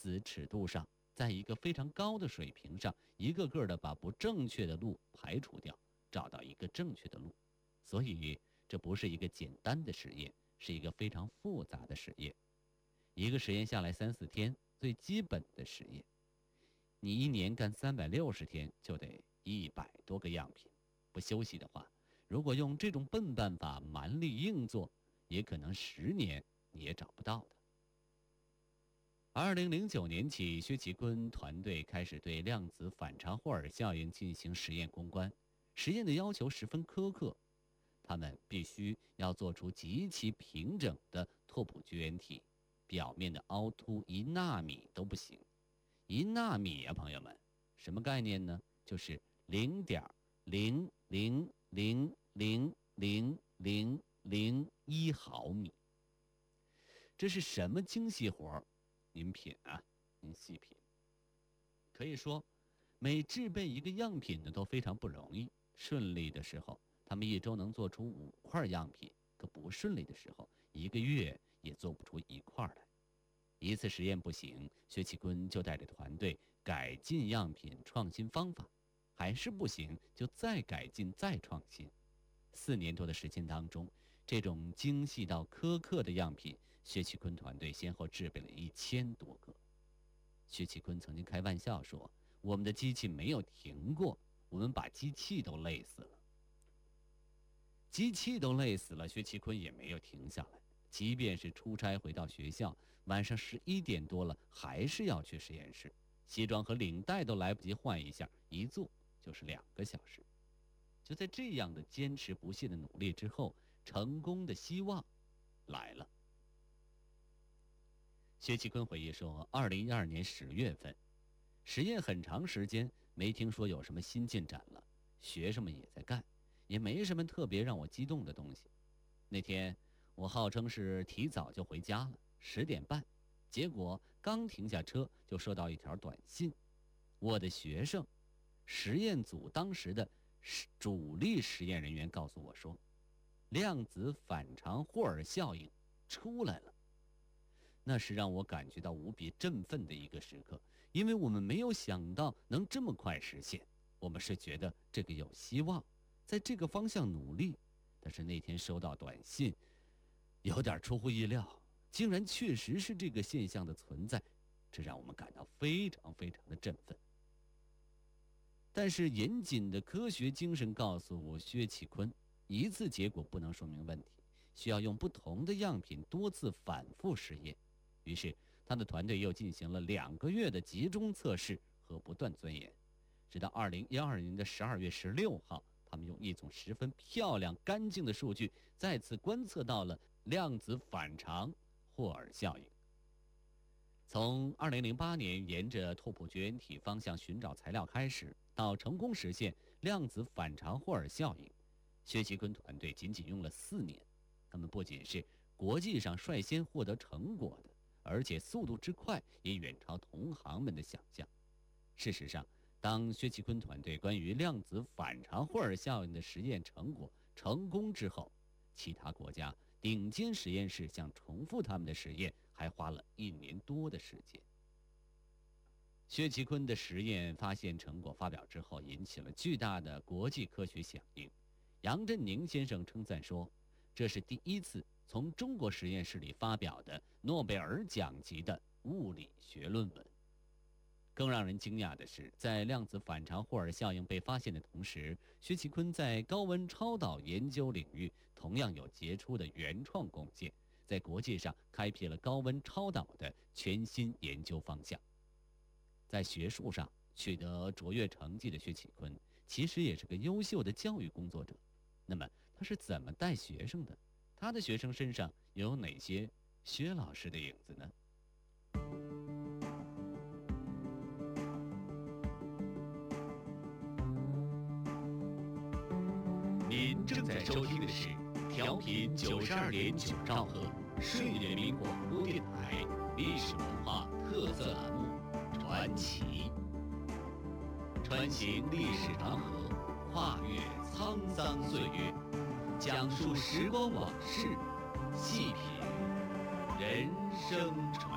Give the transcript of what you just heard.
子尺度上，在一个非常高的水平上，一个个的把不正确的路排除掉，找到一个正确的路。所以这不是一个简单的实验，是一个非常复杂的实验。一个实验下来3-4天，最基本的实验，你一年干360天就得100多个样品，不休息的话，如果用这种笨办法蛮力硬做，也可能10年你也找不到的。2009年起，薛其坤团队开始对量子反常霍尔效应进行实验攻关。实验的要求十分苛刻，他们必须要做出极其平整的拓扑绝缘体，表面的凹凸1纳米都不行。1纳米啊，朋友们，什么概念呢？就是0.000000001毫米。这是什么精细活？您品啊，您细品。可以说，每制备一个样品呢都非常不容易。顺利的时候，他们1周能做出5块样品；可不顺利的时候，1个月也做不出1块来。一次实验不行，薛其坤就带着团队改进样品，创新方法，还是不行，就再改进，再创新。4年多的时间当中，这种精细到苛刻的样品，薛其坤团队先后制备了1000多个。薛其坤曾经开玩笑说：“我们的机器没有停过，我们把机器都累死了。”机器都累死了，薛其坤也没有停下来。即便是出差回到学校，晚上11点多了，还是要去实验室，西装和领带都来不及换一下，一坐就是2个小时。就在这样的坚持不懈的努力之后，成功的希望来了。薛其坤回忆说，2012年10月份，实验很长时间没听说有什么新进展了，学生们也在干，也没什么特别让我激动的东西。那天我号称是提早就回家了，10点半，结果刚停下车就收到一条短信，我的学生，实验组当时的主力实验人员告诉我说，量子反常霍尔效应出来了。那是让我感觉到无比振奋的一个时刻，因为我们没有想到能这么快实现，我们是觉得这个有希望，在这个方向努力。但是那天收到短信，有点出乎意料，竟然确实是这个现象的存在，这让我们感到非常非常的振奋。但是严谨的科学精神告诉我，薛其坤，一次结果不能说明问题，需要用不同的样品多次反复实验。于是他的团队又进行了2个月的集中测试和不断钻研，直到2012年的12月16号，他们用一种十分漂亮干净的数据再次观测到了量子反常霍尔效应。从2008年沿着拓扑绝缘体方向寻找材料开始，到成功实现量子反常霍尔效应，薛其坤团队仅仅用了4年。他们不仅是国际上率先获得成果的，而且速度之快也远超同行们的想象。事实上，当薛其坤团队关于量子反常霍尔效应的实验成果成功之后，其他国家顶尖实验室想重复他们的实验，还花了1年多的时间。薛其坤的实验发现成果发表之后，引起了巨大的国际科学响应。杨振宁先生称赞说，这是第一次从中国实验室里发表的诺贝尔奖级的物理学论文。更让人惊讶的是，在量子反常霍尔效应被发现的同时，薛其坤在高温超导研究领域同样有杰出的原创贡献，在国际上开辟了高温超导的全新研究方向。在学术上取得卓越成绩的薛其坤，其实也是个优秀的教育工作者。那么他是怎么带学生的？他的学生身上有哪些薛老师的影子呢？ 您正在收听的是调频92.9兆赫睡人民广播电台历史文化特色栏目《传奇》，穿行历史长河，跨越沧桑岁月，讲述时光往事，细品人生传。